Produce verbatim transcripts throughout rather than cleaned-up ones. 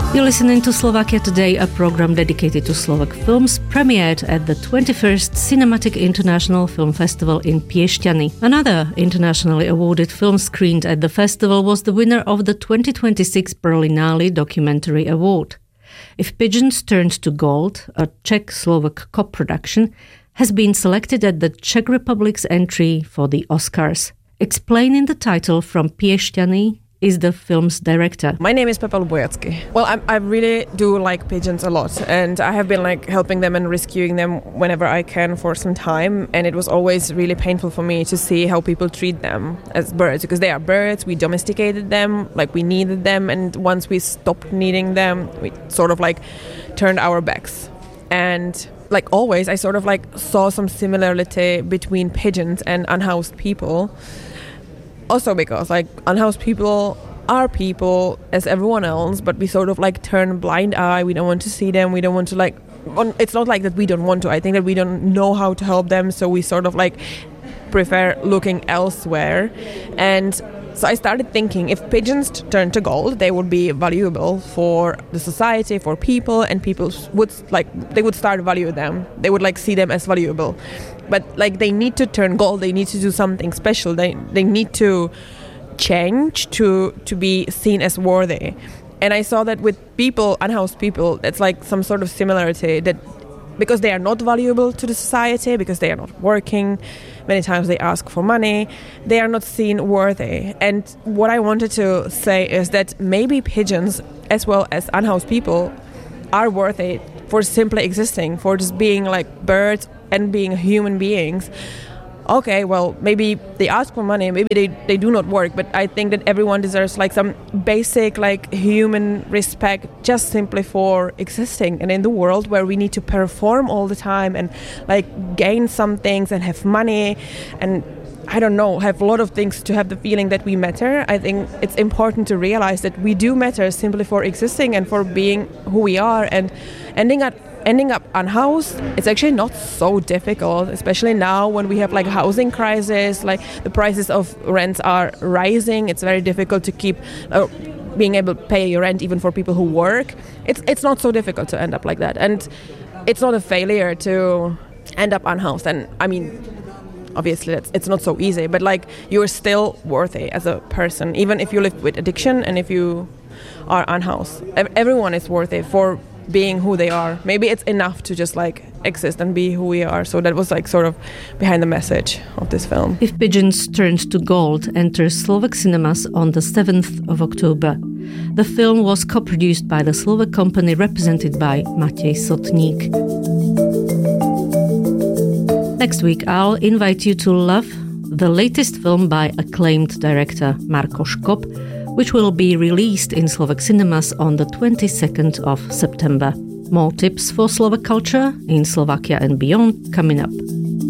You're listening to Slovakia Today, a program dedicated to Slovak films, premiered at the twenty-first Cinematic International Film Festival in Piešťany. Another internationally awarded film screened at the festival was the winner of the twenty twenty-six Berlinale Documentary Award. If Pigeons Turned to Gold, a Czech-Slovak co-production, has been selected at the Czech Republic's entry for the Oscars. Explaining the title from Piešťany is the film's director. My name is Pepa Lubojacky. Well, I, I really do like pigeons a lot, and I have been like helping them and rescuing them whenever I can for some time, and it was always really painful for me to see how people treat them as birds, because they are birds. We domesticated them, like we needed them, and once we stopped needing them, we sort of like turned our backs. And like always, I sort of like saw some similarity between pigeons and unhoused people. Also because like unhoused people are people as everyone else, but we sort of like turn a blind eye. We don't want to see them. We don't want to like, it's not like that we don't want to. I think that we don't know how to help them. So we sort of like prefer looking elsewhere. And so I started thinking if pigeons turned to gold, they would be valuable for the society, for people, and people would like, they would start value them. They would like see them as valuable. But like they need to turn gold, they need to do something special. They they need to change to to be seen as worthy. And I saw that with people, unhoused people, that's like some sort of similarity, that because they are not valuable to the society, because they are not working, many times they ask for money, they are not seen worthy. And what I wanted to say is that maybe pigeons, as well as unhoused people, are worthy for simply existing, for just being like birds and being human beings. Okay, well, maybe they ask for money, maybe they, they do not work, but I think that everyone deserves like some basic like human respect just simply for existing. And in the world where we need to perform all the time and like gain some things and have money and I don't know, have a lot of things to have the feeling that we matter, I think it's important to realize that we do matter simply for existing and for being who we are. And ending up ending up unhoused, it's actually not so difficult, especially now when we have like housing crisis, like the prices of rents are rising. It's very difficult to keep uh, being able to pay your rent even for people who work. It's it's not so difficult to end up like that, and it's not a failure to end up unhoused. And I mean, obviously it's, it's not so easy, but like you're still worthy as a person, even if you live with addiction and if you are unhoused. Everyone is worthy for being who they are. Maybe it's enough to just like exist and be who we are. So that was like sort of behind the message of this film. If Pigeons Turned to Gold enters Slovak cinemas on the seventh of October. The film was co-produced by the Slovak company represented by Matej Sotník. Next week, I'll invite you to love the latest film by acclaimed director Marko Škop, which will be released in Slovak cinemas on the twenty-second of September. More tips for Slovak culture in Slovakia and beyond coming up.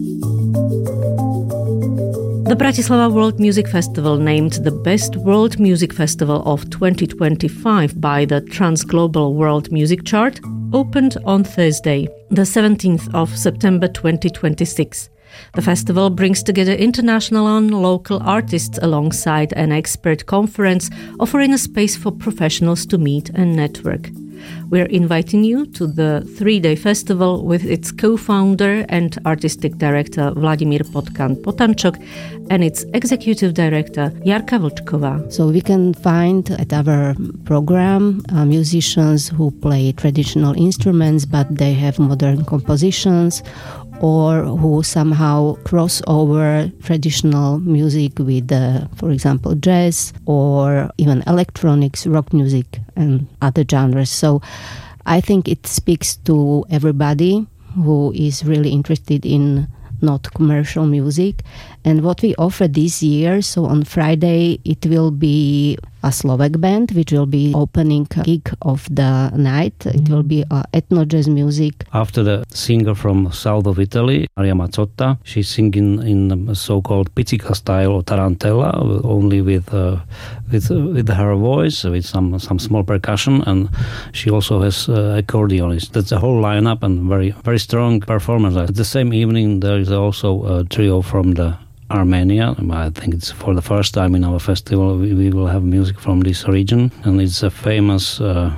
The Bratislava World Music Festival, named the Best World Music Festival of twenty twenty-five by the Transglobal World Music Chart, opened on Thursday, the seventeenth of September twenty twenty-six. The festival brings together international and local artists alongside an expert conference, offering a space for professionals to meet and network. We're inviting you to the three-day festival with its co-founder and artistic director Vladimír Potkan-Potančok and its executive director Jarka Vlčková. So we can find at our program uh, musicians who play traditional instruments but they have modern compositions, or who somehow cross over traditional music with, uh, for example, jazz or even electronics, rock music and other genres. So I think it speaks to everybody who is really interested in not commercial music. And what we offer this year, so on Friday it will be a Slovak band which will be opening gig of the night. It will be uh, ethno jazz music. After the singer from south of Italy, Maria Mazzotta, she's singing in the so-called pizzica style or tarantella, only with uh, with uh, with her voice, with some some small percussion, and she also has uh, accordionist. That's the whole lineup and very very strong performance. At the same evening, there is also a trio from the Armenia. I think it's for the first time in our festival we, we will have music from this region, and it's a famous uh,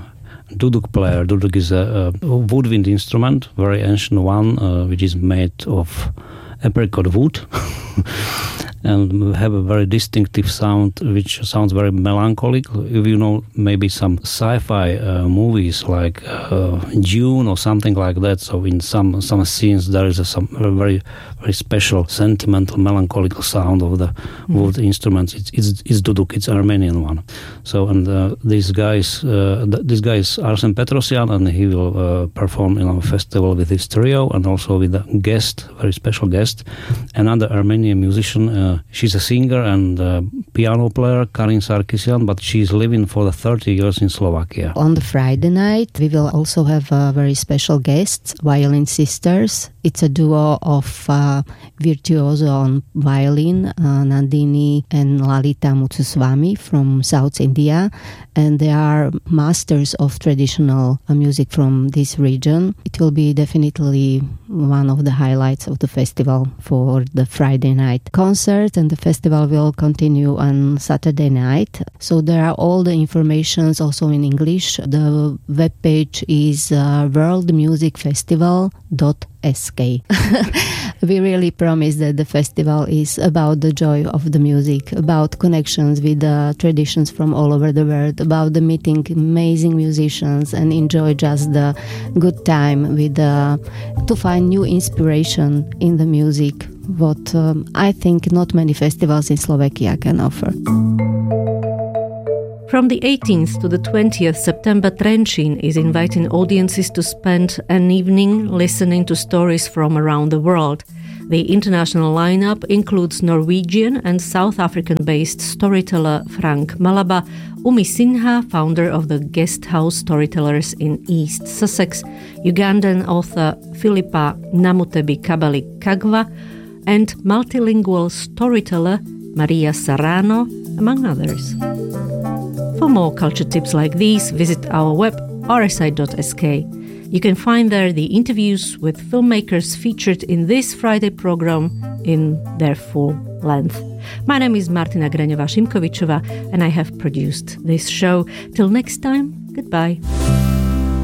duduk player. Duduk is a, a woodwind instrument, very ancient one, uh, which is made of apricot wood. And have a very distinctive sound, which sounds very melancholic. If you know maybe some sci-fi uh, movies like uh, Dune or something like that, so in some some scenes there is a some a very very special sentimental melancholic sound of the mm-hmm. wood instruments. It's it's, it's duduk, it's Armenian one. So and uh, this guys uh, th- this guy is Arsen Petrosyan, and he will uh, perform in our festival with his trio and also with a guest, very special guest, another Armenian musician. Uh, She's a singer and uh, piano player, Karin Sarkisyan, but she's living for the thirty years in Slovakia. On the Friday night, we will also have a very special guests, Violin Sisters. It's a duo of uh, virtuoso on violin, uh, Nandini and Lalita Muthuswamy from South India. And they are masters of traditional uh, music from this region. It will be definitely one of the highlights of the festival for the Friday night concert, and the festival will continue on Saturday night. So there are all the informations also in English. The webpage is uh, world music festival dot s k. We really promise that the festival is about the joy of the music, about connections with the traditions from all over the world, about the meeting amazing musicians and enjoy just the good time with uh, to find new inspiration in the music, what um, I think not many festivals in Slovakia can offer. From the eighteenth to the twentieth September, Trenčín is inviting audiences to spend an evening listening to stories from around the world. The international lineup includes Norwegian and South African-based storyteller Frank Malaba, Umi Sinha, founder of the Guest House Storytellers in East Sussex, Ugandan author Philippa Namutebi Kabali Kagwa, and multilingual storyteller Maria Serrano, among others. For more culture tips like these, visit our web r s i dot s k. You can find there the interviews with filmmakers featured in this Friday program in their full length. My name is Martina Graňová-Šimkovičová, and I have produced this show. Till next time, goodbye.